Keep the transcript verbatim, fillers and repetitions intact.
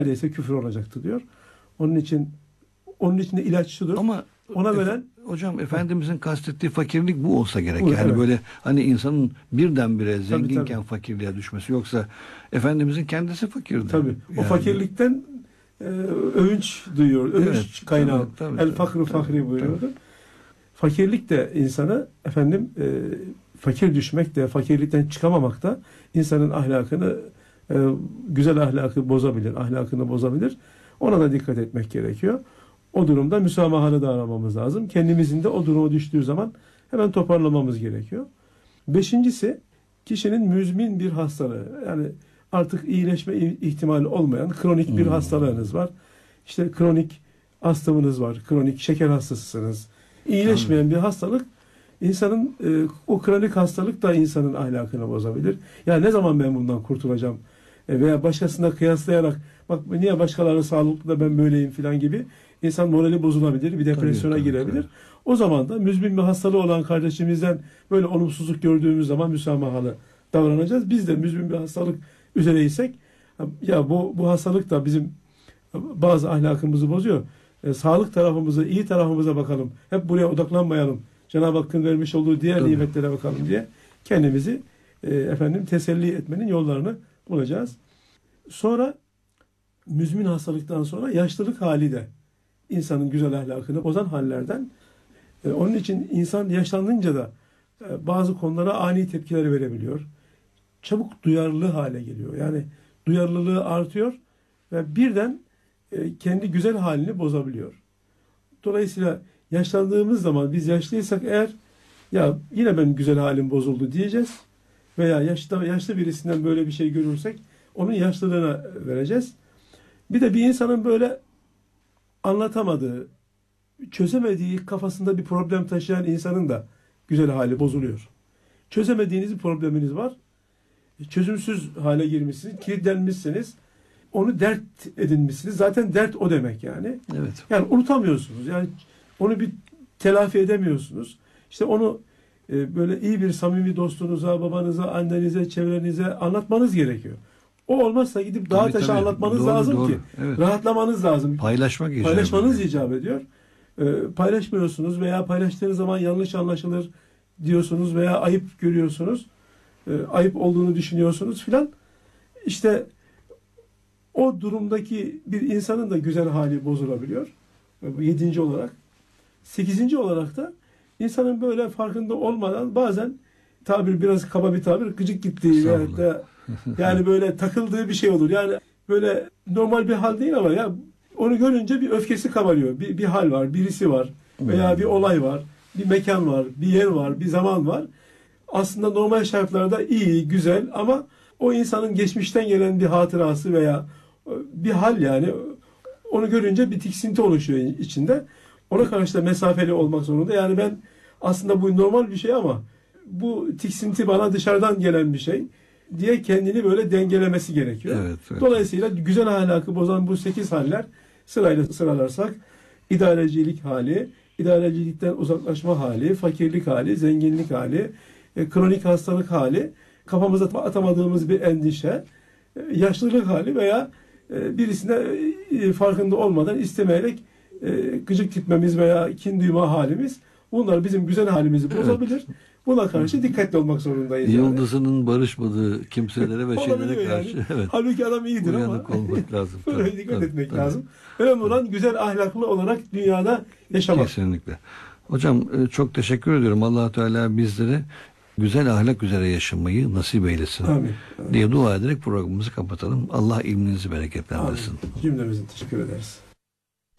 neredeyse küfür olacaktı diyor. Onun için onun için de ilaç şudur. Ama ona veren hocam Efendimizin kastettiği fakirlik bu olsa gerek. Bu, yani evet. böyle hani insanın birdenbire zenginken tabii. fakirliğe düşmesi, yoksa Efendimizin kendisi fakirdi. Tabii. O yani, fakirlikten e, övünç duyuyor. Övünç evet, kaynağı. tabii, tabii, El fakru fakri buyuruyordu. tabii. Fakirlik de insanı efendim e, fakir düşmek de, fakirlikten çıkamamak da insanın ahlakını, e, güzel ahlakı bozabilir, ahlakını bozabilir. Ona da dikkat etmek gerekiyor. O durumda müsamahalı davranmamız lazım. Kendimizin de o duruma düştüğü zaman hemen toparlamamız gerekiyor. Beşincisi, kişinin müzmin bir hastalığı. Yani artık iyileşme ihtimali olmayan kronik bir hmm. hastalığınız var. İşte kronik astımınız var, kronik şeker hastasısınız. İyileşmeyen hmm. bir hastalık, insanın e, o kronik hastalık da insanın ahlakını bozabilir. Ya ne zaman ben bundan kurtulacağım? E, veya başkasına kıyaslayarak, bak niye başkaları sağlıklı da ben böyleyim falan gibi insan morali bozulabilir, bir depresyona tabii, tabii, girebilir. Tabii. O zaman da müzmin bir hastalığı olan kardeşimizden böyle olumsuzluk gördüğümüz zaman müsamahalı davranacağız. Biz de müzmin bir hastalık üzereysek, ya bu bu hastalık da bizim bazı ahlakımızı bozuyor. E, sağlık tarafımıza, iyi tarafımıza bakalım. Hep buraya odaklanmayalım. Cenab-ı Hakk'ın vermiş olduğu diğer tabii. nimetlere bakalım diye kendimizi e, efendim teselli etmenin yollarını bulacağız. Sonra müzmin hastalıktan sonra yaşlılık hali de insanın güzel ahlakını bozan hallerden. E, onun için insan yaşlanınca da e, bazı konulara ani tepkiler verebiliyor. Çabuk duyarlı hale geliyor. Yani duyarlılığı artıyor ve birden e, kendi güzel halini bozabiliyor. Dolayısıyla yaşlandığımız zaman, biz yaşlıysak eğer, ya yine benim güzel halim bozuldu diyeceğiz. Veya yaşlı, yaşlı birisinden böyle bir şey görürsek onun yaşlılığına vereceğiz. Bir de bir insanın böyle anlatamadığı, çözemediği, kafasında bir problem taşıyan insanın da güzel hali bozuluyor. Çözemediğiniz bir probleminiz var. Çözümsüz hale girmişsiniz, kilitlenmişsiniz. Onu dert edinmişsiniz. Zaten dert o demek yani. Evet. Yani unutamıyorsunuz. Yani onu bir telafi edemiyorsunuz. İşte onu e, böyle iyi bir samimi dostunuza, babanıza, annenize, çevrenize anlatmanız gerekiyor. O olmazsa gidip dağa tabii, taşa tabii. anlatmanız Doğru, lazım doğru. ki. Evet. Rahatlamanız lazım. Paylaşmak icap Paylaşmanız ediyor. icap ediyor. E, paylaşmıyorsunuz veya paylaştığınız zaman yanlış anlaşılır diyorsunuz veya ayıp görüyorsunuz. E, ayıp olduğunu düşünüyorsunuz filan. İşte o durumdaki bir insanın da güzel hali bozulabiliyor. E, yedinci olarak. Sekizinci olarak da insanın böyle farkında olmadan bazen, tabir biraz kaba bir tabir, gıcık gittiği veyahut da yani böyle takıldığı bir şey olur. Yani böyle normal bir hal değil ama ya onu görünce bir öfkesi kabarıyor. Bir, bir hal var, birisi var veya bir olay var, bir mekan var, bir yer var, bir zaman var. Aslında normal şartlarda iyi, güzel ama o insanın geçmişten gelen bir hatırası veya bir hal, yani onu görünce bir tiksinti oluşuyor içinde. Ona karşı da mesafeli olmak zorunda. Yani ben aslında bu normal bir şey ama bu tiksinti bana dışarıdan gelen bir şey diye kendini böyle dengelemesi gerekiyor. Evet, evet. Dolayısıyla güzel ahlakı bozan bu sekiz haller sırayla sıralarsak: idarecilik hali, idarecilikten uzaklaşma hali, fakirlik hali, zenginlik hali, e, kronik hastalık hali, kafamıza atamadığımız bir endişe, e, yaşlılık hali veya e, birisine e, farkında olmadan istemeyerek e, gıcık gitmemiz veya kin duyma halimiz, bunlar bizim güzel halimizi bozabilir. Evet. Buna karşı dikkatli olmak zorundayız. Yıldızının yani barışmadığı kimselere ve şeylere karşı. Yani. Evet. Halbuki adam iyidir uyanık ama olmak lazım. böyle dikkat tabii, etmek tabii. lazım. Önemli olan güzel ahlaklı olarak dünyada yaşamak. Kesinlikle. Hocam çok teşekkür ediyorum. Allah Teala bizlere güzel ahlak üzere yaşamayı nasip eylesin. Amin. Diye dua ederek programımızı kapatalım. Allah ilminizi bereketlendirsin. Amin. Cümlemizin teşekkür ederiz.